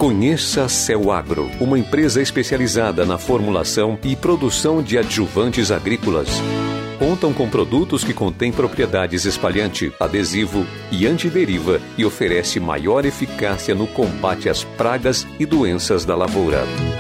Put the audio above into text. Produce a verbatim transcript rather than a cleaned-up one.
Conheça a Céu Agro, uma empresa especializada na formulação e produção de adjuvantes agrícolas. Contam com produtos que contêm propriedades espalhante, adesivo e antideriva e oferece maior eficácia no combate às pragas e doenças da lavoura.